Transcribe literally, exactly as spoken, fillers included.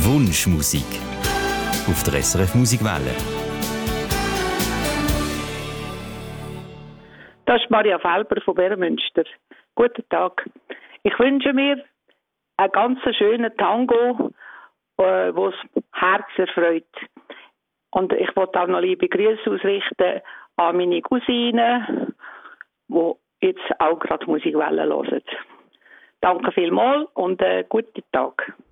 Wunschmusik auf der S R F Musikwelle. Das ist Maria Felber von Bärmünster. Guten Tag. Ich wünsche mir einen ganz schönen Tango, äh, wo das Herz erfreut. Und ich wollte auch noch liebe Grüße ausrichten an meine Cousinen, die jetzt auch gerade Musikwelle hören. Danke vielmals und einen guten Tag.